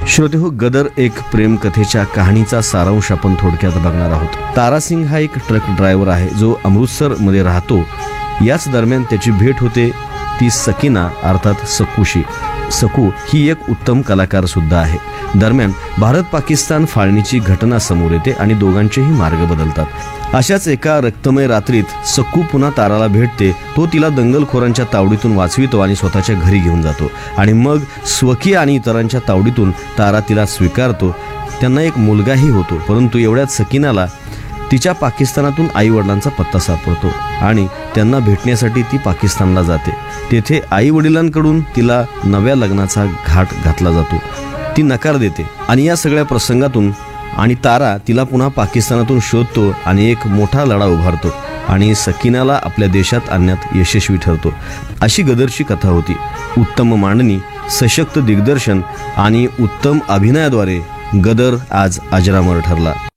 श्रोतेहो, गदर एक प्रेम कथेच्या कहाणीचा सारांश आपण थोडक्यात बघणार आहोत. तारा सिंग हा एक ट्रक ड्रायव्हर आहे जो अमृतसर मध्ये राहतो. याच दरम्यान त्याची भेट होते ती सकीना अर्थात सकूशी. सकू ही एक उत्तम कलाकार सुद्धा आहे. दरम्यान भारत पाकिस्तान फाळणीची घटना समोर येते आणि दोघांचेही मार्ग बदलतात. अशाच एका रक्तमय रात्रीत सकू पुन्हा ताराला भेटते. तो तिला दंगलखोरांच्या तावडीतून वाचवितो आणि स्वतःच्या घरी घेऊन जातो आणि मग स्वकीय आणि इतरांच्या तावडीतून तारा तिला स्वीकारतो. त्यांना एक मुलगाही होतो. परंतु एवढ्यात सकीनाला तिच्या पाकिस्तानातून आई वडिलांचा पत्ता सापडतो आणि त्यांना भेटण्यासाठी ती पाकिस्तानला जाते. तेथे आई वडिलांकडून तिला नव्या लग्नाचा घाट घातला जातो. ती नकार देते आणि या सगळ्या प्रसंगातून आणि तारा तिला पुन्हा पाकिस्तानातून शोधतो आणि एक मोठा लढा उभारतो आणि सकीनाला आपल्या देशात आणण्यात यशस्वी ठरतो. अशी गदरची कथा होती. उत्तम मांडणी, सशक्त दिग्दर्शन आणि उत्तम अभिनयाद्वारे गदर आज अजरामर ठरला.